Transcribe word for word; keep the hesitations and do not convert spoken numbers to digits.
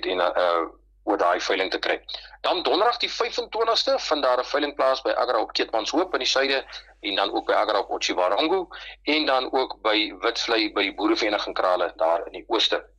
en uh, oor daai veiling te kry. Dan donderdag die vyf en twintigste vind daar 'n veiling plaas by Agra op Keetmanshoop in die suide en dan ook by Agra op Otjiwarongo en dan ook by Witsvlei by die Boerevereniging Krale daar in die ooste.